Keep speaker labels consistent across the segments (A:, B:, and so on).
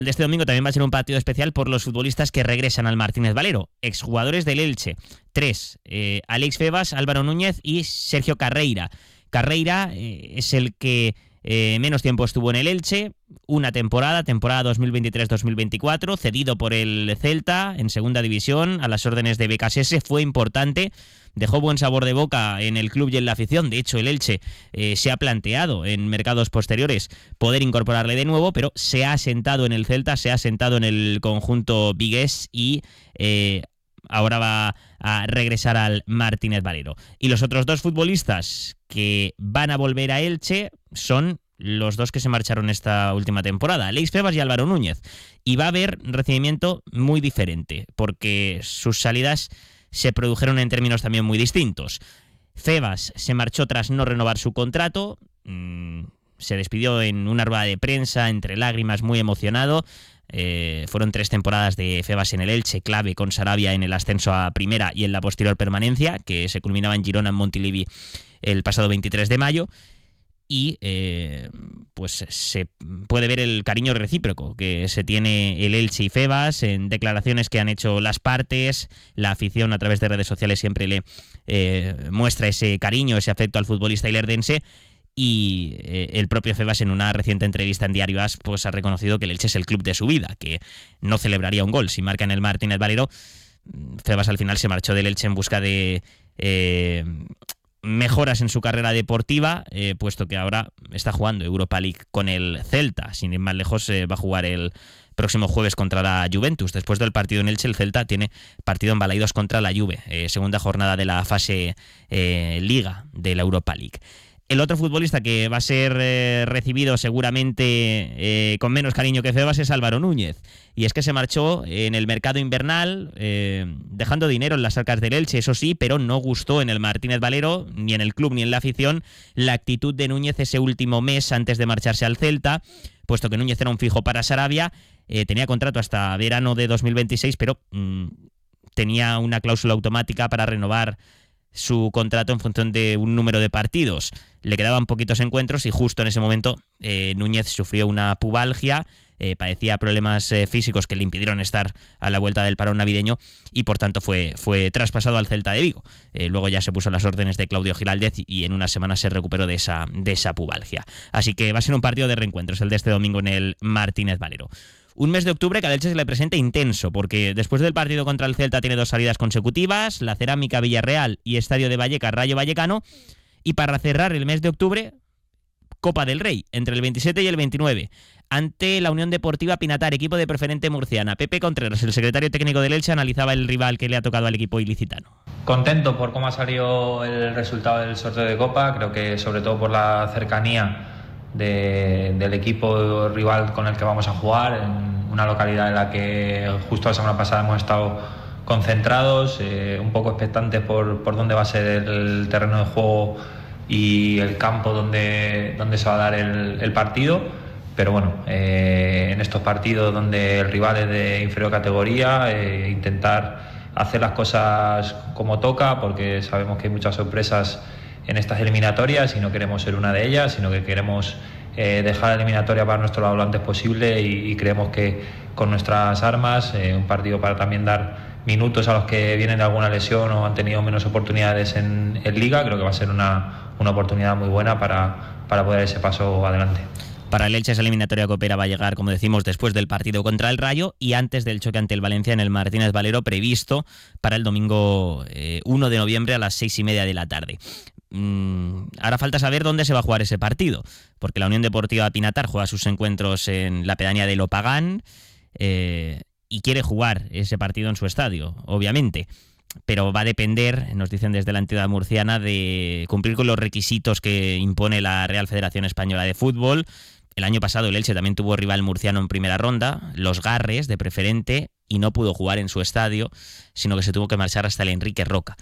A: El de este domingo también va a ser un partido especial por los futbolistas que regresan al Martínez Valero, exjugadores del Elche. 3, Alex Febas, Álvaro Núñez y Sergio Carreira. Carreira es el que menos tiempo estuvo en el Elche, una temporada 2023-2024, cedido por el Celta en segunda división a las órdenes de Becasese, fue importante, dejó buen sabor de boca en el club y en la afición. De hecho, el Elche se ha planteado en mercados posteriores poder incorporarle de nuevo, pero se ha asentado en el Celta, se ha asentado en el conjunto vigués y ahora va a regresar al Martínez Valero. Y los otros 2 futbolistas que van a volver a Elche son los 2 que se marcharon esta última temporada, Alex Febas y Álvaro Núñez. Y va a haber recibimiento muy diferente, porque sus salidas se produjeron en términos también muy distintos. Febas se marchó tras no renovar su contrato, se despidió en una rueda de prensa entre lágrimas, muy emocionado. Fueron 3 temporadas de Febas en el Elche, clave con Sarabia en el ascenso a primera y en la posterior permanencia, que se culminaba en Girona, en Montilivi, el pasado 23 de mayo. Y pues se puede ver el cariño recíproco que se tiene el Elche y Febas en declaraciones que han hecho las partes. La afición a través de redes sociales siempre le muestra ese cariño, ese afecto al futbolista ilerdense. Y el propio Febas, en una reciente entrevista en Diario As, pues ha reconocido que el Elche es el club de su vida, que no celebraría un gol si marca en el Martínez Valero. Febas al final se marchó del Elche en busca de mejoras en su carrera deportiva, puesto que ahora está jugando Europa League con el Celta. Sin ir más lejos, va a jugar el próximo jueves contra la Juventus. Después del partido en Elche, el Celta tiene partido en Balaidos contra la Juve, segunda jornada de la fase Liga de la Europa League. El otro futbolista que va a ser recibido seguramente con menos cariño que Febas es Álvaro Núñez. Y es que se marchó en el mercado invernal, dejando dinero en las arcas del Elche, eso sí, pero no gustó en el Martínez Valero, ni en el club ni en la afición, la actitud de Núñez ese último mes antes de marcharse al Celta, puesto que Núñez era un fijo para Sarabia, tenía contrato hasta verano de 2026, pero tenía una cláusula automática para renovar su contrato en función de un número de partidos. Le quedaban poquitos encuentros y justo en ese momento Núñez sufrió una pubalgia, padecía problemas físicos que le impidieron estar a la vuelta del parón navideño y por tanto fue traspasado al Celta de Vigo. Luego ya se puso a las órdenes de Claudio Giraldez y en una semana se recuperó de esa pubalgia. Así que va a ser un partido de reencuentros el de este domingo en el Martínez Valero. Un mes de octubre que al Elche se le presenta intenso, porque después del partido contra el Celta tiene 2 salidas consecutivas, la Cerámica Villarreal y Estadio de Vallecas Rayo Vallecano, y para cerrar el mes de octubre, Copa del Rey, entre el 27 y el 29, ante la Unión Deportiva Pinatar, equipo de Preferente murciana. Pepe Contreras, el secretario técnico del Elche, analizaba el rival que le ha tocado al equipo ilicitano.
B: Contento por cómo ha salido el resultado del sorteo de Copa, creo que sobre todo por la cercanía del equipo rival con el que vamos a jugar, en una localidad en la que justo la semana pasada hemos estado concentrados, un poco expectantes por dónde va a ser el terreno de juego y el campo donde se va a dar el partido. Pero bueno, en estos partidos donde el rival es de inferior categoría, intentar hacer las cosas como toca, porque sabemos que hay muchas sorpresas en estas eliminatorias y no queremos ser una de ellas, sino que queremos dejar la eliminatoria para nuestro lado lo antes posible y creemos que con nuestras armas, un partido para también dar minutos a los que vienen de alguna lesión o han tenido menos oportunidades en Liga, creo que va a ser una oportunidad muy buena para poder dar ese paso adelante.
A: Para el Elche esa eliminatoria copera va a llegar, como decimos, después del partido contra el Rayo y antes del choque ante el Valencia en el Martínez Valero, previsto para el domingo 1 de noviembre a las 6:30 de la tarde. Ahora falta saber dónde se va a jugar ese partido, porque la Unión Deportiva Pinatar juega sus encuentros en la pedanía de Lopagán y quiere jugar ese partido en su estadio, obviamente. Pero va a depender, nos dicen desde la entidad murciana, de cumplir con los requisitos que impone la Real Federación Española de Fútbol. El año pasado el Elche también tuvo rival murciano en primera ronda, los Garres de Preferente, y no pudo jugar en su estadio, sino que se tuvo que marchar hasta el Enrique Roca.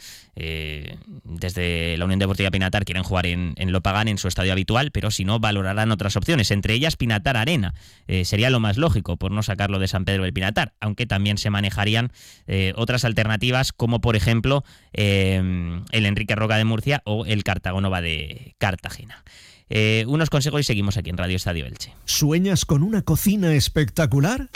A: Desde la Unión Deportiva Pinatar quieren jugar en Lopagán, en su estadio habitual, pero si no, valorarán otras opciones, entre ellas Pinatar Arena. Sería lo más lógico, por no sacarlo de San Pedro del Pinatar, aunque también se manejarían otras alternativas, como por ejemplo el Enrique Roca de Murcia o el Cartagonova de Cartagena. Unos consejos y seguimos aquí en Radio Estadio Elche.
C: ¿Sueñas con una cocina espectacular?